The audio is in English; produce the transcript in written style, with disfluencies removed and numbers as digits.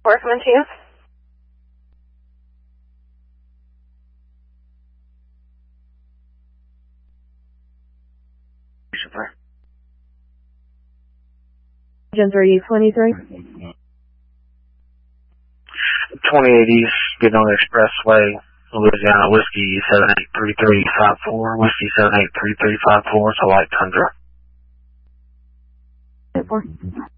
Workman to you. Engine 323. 2080s, getting on the expressway, Louisiana, Whiskey 783354, Whiskey 783354, it's a light Tundra. 4.